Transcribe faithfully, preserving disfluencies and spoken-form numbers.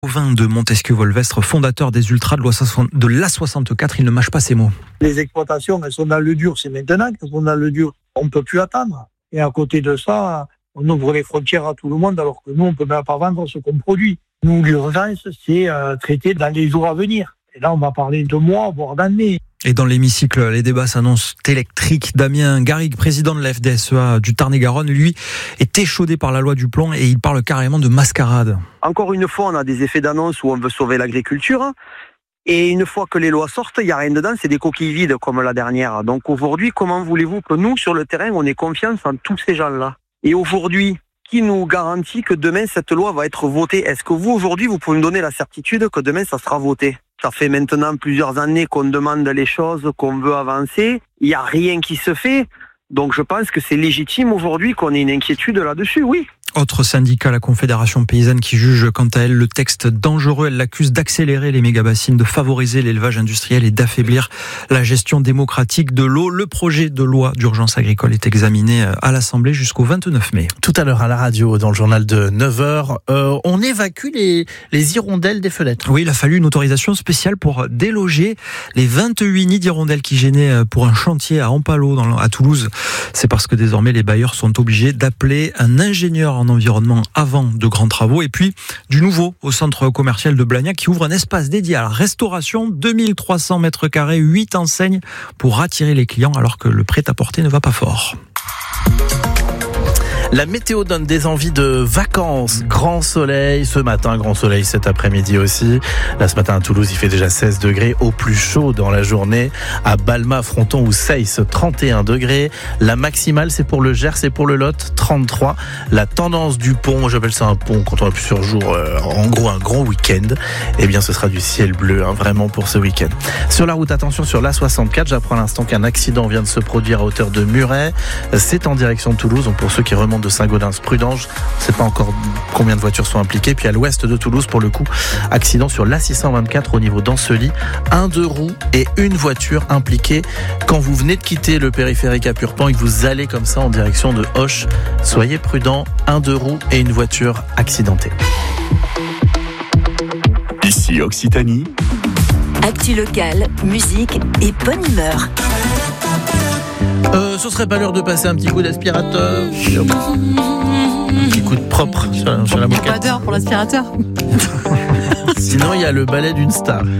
Vin de Montesquieu-Volvestre, fondateur des Ultras de l'A soixante-quatre, il ne mâche pas ses mots. Les exploitations, elles sont dans le dur, c'est maintenant qu'elles sont dans le dur. On ne peut plus attendre. Et à côté de ça, on ouvre les frontières à tout le monde, alors que nous, on ne peut même pas vendre ce qu'on produit. Nous, l'urgence, c'est euh, traiter dans les jours à venir. Et là, on va parler de mois, voire d'années. Et dans l'hémicycle, les débats s'annoncent électriques. Damien Garrigue, président de la F D S E A du Tarn-et-Garonne, lui, est échaudé par la loi du plomb et il parle carrément de mascarade. Encore une fois, on a des effets d'annonce où on veut sauver l'agriculture. Et une fois que les lois sortent, il n'y a rien dedans, c'est des coquilles vides comme la dernière. Donc aujourd'hui, comment voulez-vous que nous, sur le terrain, on ait confiance en tous ces gens-là ? Et aujourd'hui, qui nous garantit que demain, cette loi va être votée ? Est-ce que vous, aujourd'hui, vous pouvez me donner la certitude que demain, ça sera voté ? Ça fait maintenant plusieurs années qu'on demande les choses, qu'on veut avancer. Il n'y a rien qui se fait. Donc je pense que c'est légitime aujourd'hui qu'on ait une inquiétude là-dessus, oui. Autre syndicat, la Confédération Paysanne, qui juge quant à elle le texte dangereux. Elle l'accuse d'accélérer les méga-bassines, de favoriser l'élevage industriel et d'affaiblir la gestion démocratique de l'eau. Le projet de loi d'urgence agricole est examiné à l'Assemblée jusqu'au vingt-neuf mai. Tout à l'heure à la radio, dans le journal de neuf heures, euh, on évacue les, les hirondelles des fenêtres. Oui, il a fallu une autorisation spéciale pour déloger les vingt-huit nids d'hirondelles qui gênaient pour un chantier à Ampalo, dans, à Toulouse. C'est parce que désormais les bailleurs sont obligés d'appeler un ingénieur en environnement avant de grands travaux. Et puis du nouveau au centre commercial de Blagnac qui ouvre un espace dédié à la restauration, deux mille trois cents mètres carrés, huit enseignes pour attirer les clients alors que le prêt-à-porter ne va pas fort. La météo donne des envies de vacances. Grand soleil ce matin, grand soleil cet après-midi aussi. Là ce matin à Toulouse, il fait déjà seize degrés, au plus chaud dans la journée. À Balma, Fronton ou Seyss, trente et un degrés. La maximale, c'est pour le Gers et pour le Lot, trente-trois. La tendance du pont, j'appelle ça un pont quand on a plusieurs jours, euh, en gros un grand week-end. Eh bien ce sera du ciel bleu, hein, vraiment pour ce week-end. Sur la route, attention sur l'A soixante-quatre, j'apprends à l'instant qu'un accident vient de se produire à hauteur de Muret. C'est en direction de Toulouse, donc pour ceux qui remontent de Saint-Gaudens, prudence, on ne sait pas encore combien de voitures sont impliquées. Puis à l'ouest de Toulouse, pour le coup, accident sur l'A six cent vingt-quatre au niveau d'Ancely, un deux roues et une voiture impliquée. Quand vous venez de quitter le périphérique à Purpan et que vous allez comme ça en direction de Auch, soyez prudents, un deux roues et une voiture accidentée. Ici Occitanie. Actu locale, musique et bonne humeur. Euh, ce serait pas l'heure de passer un petit coup d'aspirateur, un petit coup de propre sur la, sur la moquette. Pas d'heure pour l'aspirateur. Sinon il y a le balai d'une star.